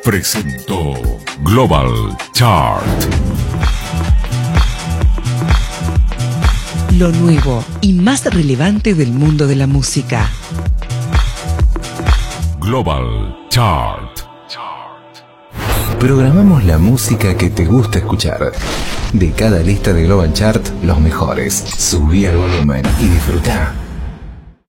presentó Global Chart. Lo nuevo y más relevante del mundo de la música. Global Chart. Programamos la música que te gusta escuchar. De cada lista de Global Chart, los mejores. Subí el volumen y disfruta.